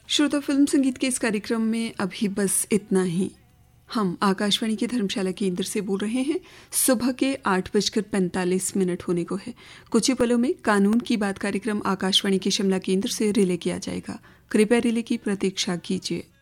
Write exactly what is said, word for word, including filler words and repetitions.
श्रोता, फिल्म संगीत के इस कार्यक्रम में अभी बस इतना ही। हम आकाशवाणी के धर्मशाला केंद्र से बोल रहे हैं। सुबह के आठ बजकर पैंतालीस मिनट होने को है। कुछ ही पलों में कानून की बात कार्यक्रम आकाशवाणी के शिमला केंद्र से रिले किया जाएगा। कृपया रिले की प्रतीक्षा कीजिए।